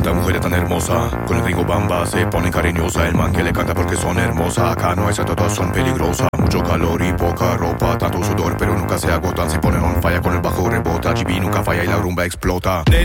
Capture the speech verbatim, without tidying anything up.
tanta mujer tan hermosa. Con el gringo bamba se ponen cariñosa. El man que le canta porque son hermosas. Acá no es a todas son peligrosas. Mucho calor y poca ropa. Tanto sudor pero nunca se agotan. Se ponen on fire con el bajo rebota. G B nunca falla y la rumba explota.